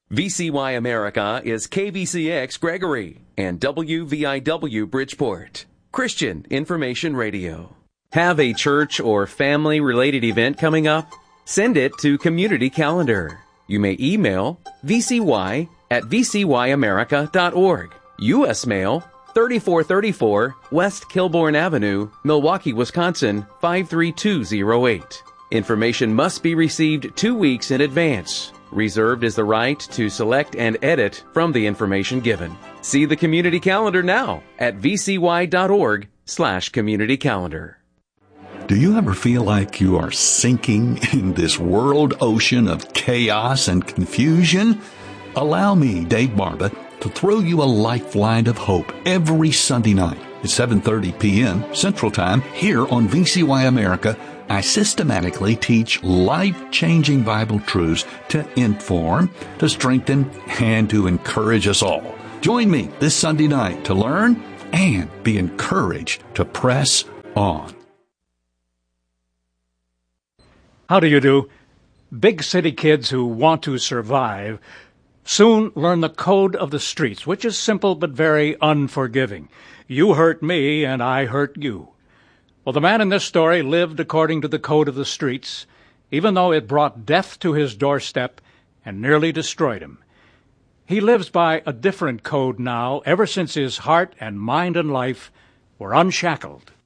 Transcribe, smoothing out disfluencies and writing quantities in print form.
VCY America is KVCX Gregory and WVIW Bridgeport. Christian Information Radio. Have a church or family-related event coming up? Send it to Community Calendar. You may email vcy@vcyamerica.org. U.S. Mail, 3434 West Kilbourne Avenue, Milwaukee, Wisconsin, 53208. Information must be received 2 weeks in advance. Reserved is the right to select and edit from the information given. See the Community Calendar now at vcy.org/community calendar. Do you ever feel like you are sinking in this world ocean of chaos and confusion? Allow me, Dave Barba, to throw you a lifeline of hope every Sunday night at 7:30 p.m. Central Time here on VCY America. I systematically teach life-changing Bible truths to inform, to strengthen, and to encourage us all. Join me this Sunday night to learn and be encouraged to press on. How do you do? Big city kids who want to survive soon learn the code of the streets, which is simple but very unforgiving. You hurt me, and I hurt you. Well, the man in this story lived according to the code of the streets, even though it brought death to his doorstep and nearly destroyed him. He lives by a different code now, ever since his heart and mind and life were unshackled.